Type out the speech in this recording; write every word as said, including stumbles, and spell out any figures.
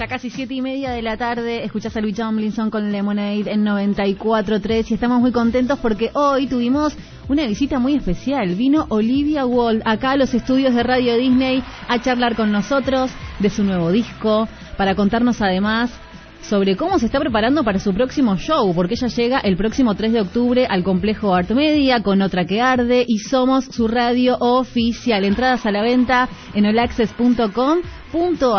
Ya casi siete y media de la tarde, escuchás a Louis Tomlinson con Lemonade en noventa y cuatro punto tres y estamos muy contentos porque hoy tuvimos una visita muy especial. Vino Olivia Wilde acá a los estudios de Radio Disney a charlar con nosotros de su nuevo disco, para contarnos además sobre cómo se está preparando para su próximo show, porque ella llega el próximo tres de octubre al Complejo Art Media con Otra que Arde y somos su radio oficial. Entradas a la venta en all access punto com punto a r.